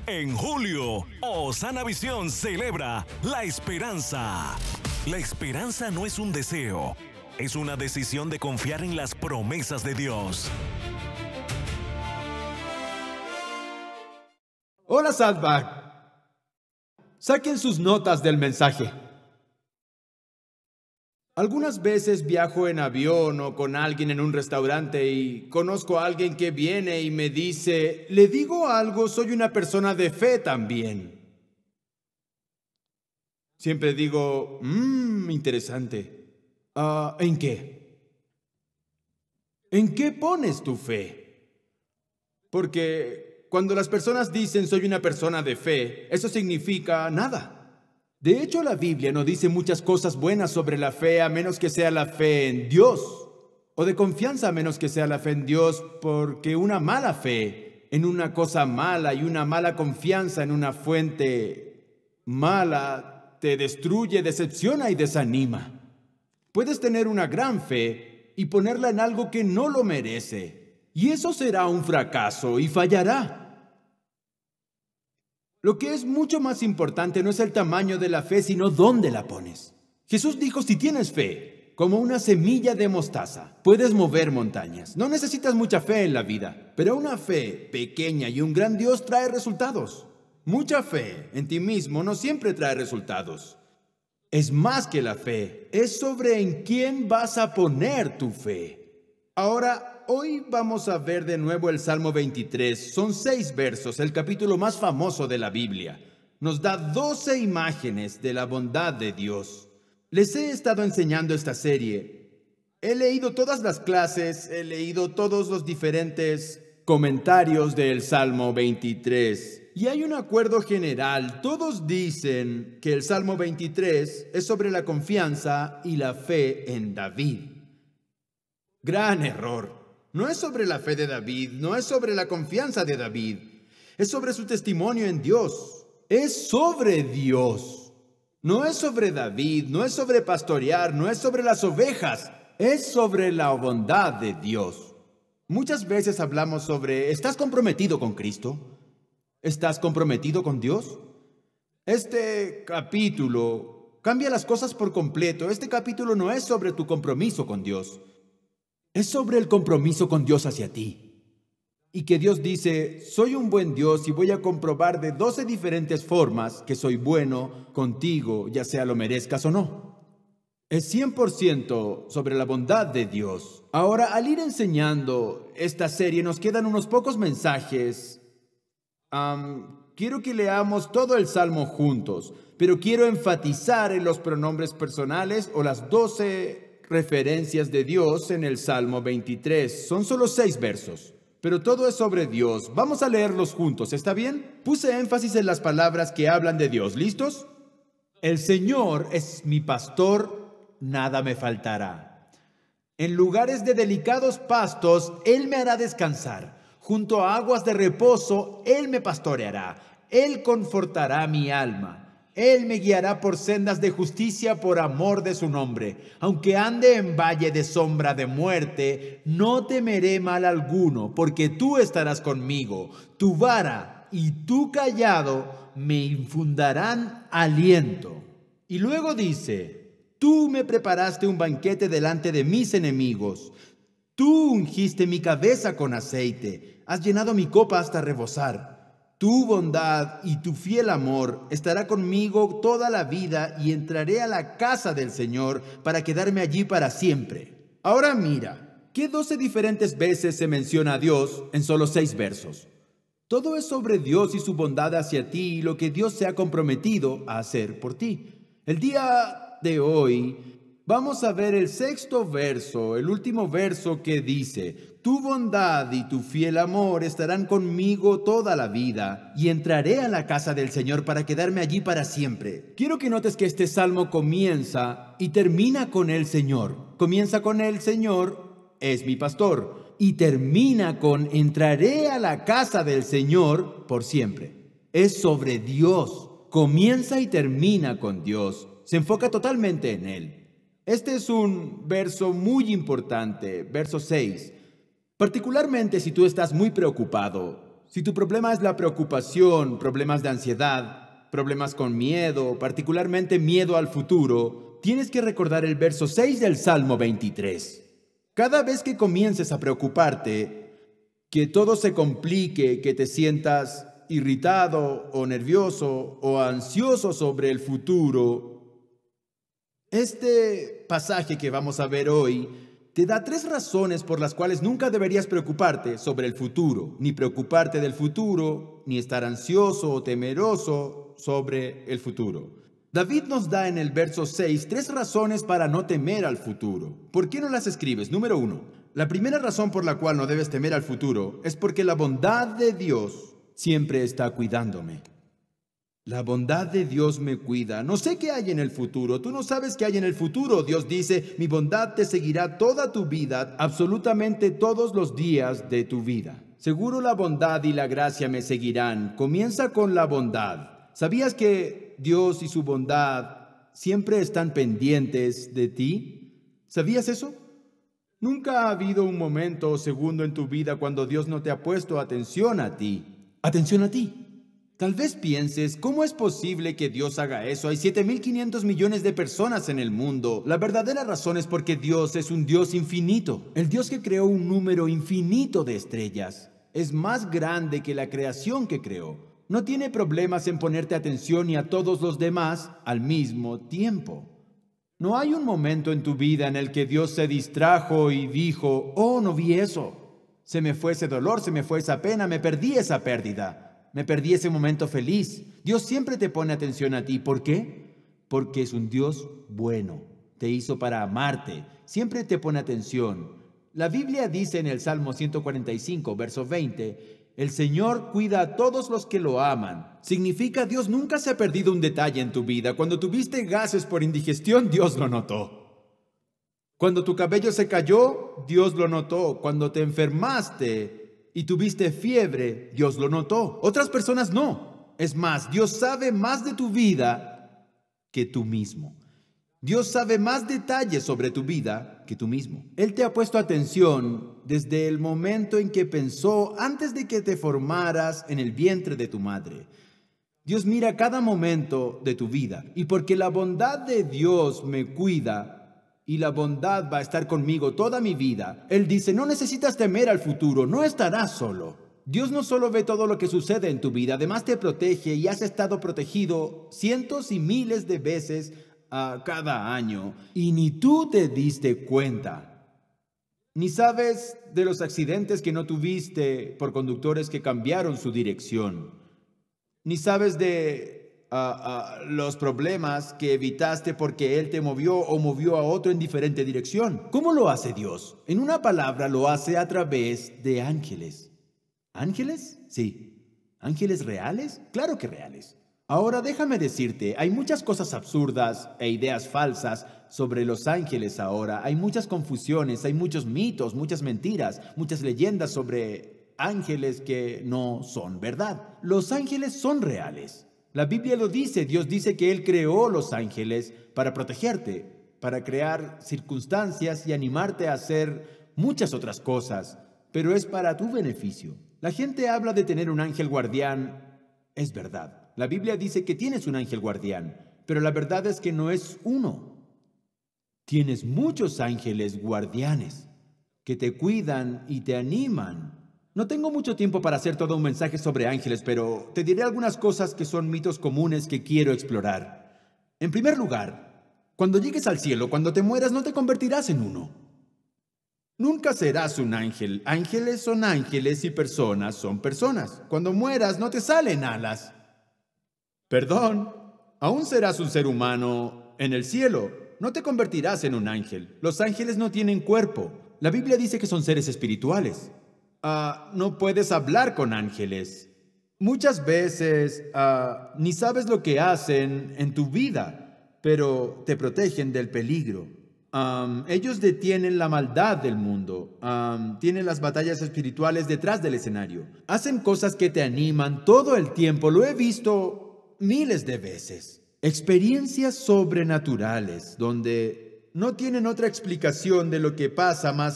En julio, Osana Visión celebra la esperanza. La esperanza no es un deseo, es una decisión de confiar en las promesas de Dios. Hola, Salva. Saquen sus notas del mensaje. Algunas veces viajo en avión o con alguien en un restaurante y conozco a alguien que viene y me dice, le digo algo, soy una persona de fe también. Siempre digo, interesante. ¿En qué? ¿En qué pones tu fe? Porque cuando las personas dicen soy una persona de fe, eso significa nada. De hecho, la Biblia no dice muchas cosas buenas sobre la fe a menos que sea la fe en Dios, o de confianza a menos que sea la fe en Dios, porque una mala fe en una cosa mala y una mala confianza en una fuente mala te destruye, decepciona y desanima. Puedes tener una gran fe y ponerla en algo que no lo merece, y eso será un fracaso y fallará. Lo que es mucho más importante no es el tamaño de la fe, sino dónde la pones. Jesús dijo, si tienes fe, como una semilla de mostaza, puedes mover montañas. No necesitas mucha fe en la vida, pero una fe pequeña y un gran Dios trae resultados. Mucha fe en ti mismo no siempre trae resultados. Es más que la fe, es sobre en quién vas a poner tu fe. Ahora, hoy vamos a ver de nuevo el Salmo 23. Son 6 versos, el capítulo más famoso de la Biblia. Nos da 12 imágenes de la bondad de Dios. Les he estado enseñando esta serie. He leído todas las clases, he leído todos los diferentes comentarios del Salmo 23. Y hay un acuerdo general. Todos dicen que el Salmo 23 es sobre la confianza y la fe en David. Gran error. No es sobre la fe de David, no es sobre la confianza de David. Es sobre su testimonio en Dios. Es sobre Dios. No es sobre David, no es sobre pastorear, no es sobre las ovejas. Es sobre la bondad de Dios. Muchas veces hablamos sobre, ¿estás comprometido con Cristo? ¿Estás comprometido con Dios? Este capítulo cambia las cosas por completo. Este capítulo no es sobre tu compromiso con Dios. Es sobre el compromiso con Dios hacia ti. Y que Dios dice, soy un buen Dios y voy a comprobar de 12 diferentes formas que soy bueno contigo, ya sea lo merezcas o no. Es 100% sobre la bondad de Dios. Ahora, al ir enseñando esta serie, nos quedan unos pocos mensajes. Quiero que leamos todo el Salmo juntos, pero quiero enfatizar en los pronombres personales o las 12 referencias de Dios en el Salmo 23. Son solo 6 versos, pero todo es sobre Dios. Vamos a leerlos juntos, ¿está bien? Puse énfasis en las palabras que hablan de Dios. ¿Listos? El Señor es mi pastor, nada me faltará. En lugares de delicados pastos, Él me hará descansar. Junto a aguas de reposo, Él me pastoreará. Él confortará mi alma. Él me guiará por sendas de justicia por amor de su nombre. Aunque ande en valle de sombra de muerte, no temeré mal alguno, porque tú estarás conmigo. Tu vara y tu cayado me infundarán aliento. Y luego dice, tú me preparaste un banquete delante de mis enemigos. Tú ungiste mi cabeza con aceite. Has llenado mi copa hasta rebosar. Tu bondad y tu fiel amor estará conmigo toda la vida y entraré a la casa del Señor para quedarme allí para siempre. Ahora mira, ¿qué 12 diferentes veces se menciona a Dios en solo 6 versos? Todo es sobre Dios y su bondad hacia ti y lo que Dios se ha comprometido a hacer por ti. El día de hoy vamos a ver el 6º verso, el último verso que dice, tu bondad y tu fiel amor estarán conmigo toda la vida y entraré a la casa del Señor para quedarme allí para siempre. Quiero que notes que este salmo comienza y termina con el Señor. Comienza con el Señor, es mi pastor, y termina con entraré a la casa del Señor por siempre. Es sobre Dios. Comienza y termina con Dios. Se enfoca totalmente en Él. Este es un verso muy importante, verso 6. Particularmente si tú estás muy preocupado, Si tu problema es la preocupación, problemas de ansiedad, problemas con miedo, particularmente miedo al futuro, tienes que recordar el verso 6 del Salmo 23. Cada vez que comiences a preocuparte, que todo se complique, que te sientas irritado o nervioso o ansioso sobre el futuro, este pasaje que vamos a ver hoy te da 3 razones por las cuales nunca deberías preocuparte sobre el futuro, ni preocuparte del futuro, ni estar ansioso o temeroso sobre el futuro. David nos da en el verso 6 3 razones para no temer al futuro. ¿Por qué no las escribes? Número 1. La primera razón por la cual no debes temer al futuro es porque la bondad de Dios siempre está cuidándome. La bondad de Dios me cuida. No sé qué hay en el futuro. Tú no sabes qué hay en el futuro. Dios dice, mi bondad te seguirá toda tu vida, absolutamente todos los días de tu vida. Seguro la bondad y la gracia me seguirán. Comienza con la bondad. ¿Sabías que Dios y su bondad siempre están pendientes de ti? ¿Sabías eso? Nunca ha habido un momento o segundo en tu vida cuando Dios no te ha puesto atención a ti. Atención a ti. Tal vez pienses, ¿cómo es posible que Dios haga eso? Hay 7.500 millones de personas en el mundo. La verdadera razón es porque Dios es un Dios infinito. El Dios que creó un número infinito de estrellas es más grande que la creación que creó. No tiene problemas en ponerte atención y a todos los demás al mismo tiempo. No hay un momento en tu vida en el que Dios se distrajo y dijo, oh, no vi eso. Se me fue ese dolor, se me fue esa pena, me perdí esa pérdida. Me perdí ese momento feliz. Dios siempre te pone atención a ti. ¿Por qué? Porque es un Dios bueno. Te hizo para amarte. Siempre te pone atención. La Biblia dice en el Salmo 145, verso 20, el Señor cuida a todos los que lo aman. Significa Dios nunca se ha perdido un detalle en tu vida. Cuando tuviste gases por indigestión, Dios lo notó. Cuando tu cabello se cayó, Dios lo notó. Cuando te enfermaste y tuviste fiebre, Dios lo notó. Otras personas no. Es más, Dios sabe más de tu vida que tú mismo. Dios sabe más detalles sobre tu vida que tú mismo. Él te ha puesto atención desde el momento en que pensó antes de que te formaras en el vientre de tu madre. Dios mira cada momento de tu vida. Y porque la bondad de Dios me cuida, y la bondad va a estar conmigo toda mi vida. Él dice, no necesitas temer al futuro, no estarás solo. Dios no solo ve todo lo que sucede en tu vida, además te protege y has estado protegido cientos y miles de veces cada año. Y ni tú te diste cuenta. Ni sabes de los accidentes que no tuviste por conductores que cambiaron su dirección. Ni sabes de los problemas que evitaste porque Él te movió o movió a otro en diferente dirección. ¿Cómo lo hace Dios? En una palabra, lo hace a través de ángeles. ¿Ángeles? Sí. ¿Ángeles reales? Claro que reales. Ahora déjame decirte, hay muchas cosas absurdas e ideas falsas sobre los ángeles ahora. Hay muchas confusiones, hay muchos mitos, muchas mentiras, muchas leyendas sobre ángeles que no son verdad. Los ángeles son reales. La Biblia lo dice, Dios dice que Él creó los ángeles para protegerte, para crear circunstancias y animarte a hacer muchas otras cosas, pero es para tu beneficio. La gente habla de tener un ángel guardián, es verdad. La Biblia dice que tienes un ángel guardián, pero la verdad es que no es uno. Tienes muchos ángeles guardianes que te cuidan y te animan. No tengo mucho tiempo para hacer todo un mensaje sobre ángeles, pero te diré algunas cosas que son mitos comunes que quiero explorar. En primer lugar, cuando llegues al cielo, cuando te mueras, no te convertirás en uno. Nunca serás un ángel. Ángeles son ángeles y personas son personas. Cuando mueras, no te salen alas. Perdón, aún serás un ser humano en el cielo. No te convertirás en un ángel. Los ángeles no tienen cuerpo. La Biblia dice que son seres espirituales. No puedes hablar con ángeles. Muchas veces ni sabes lo que hacen en tu vida, pero te protegen del peligro. Ellos detienen la maldad del mundo. Tienen las batallas espirituales detrás del escenario. Hacen cosas que te animan todo el tiempo. Lo he visto miles de veces. Experiencias sobrenaturales donde no tienen otra explicación de lo que pasa más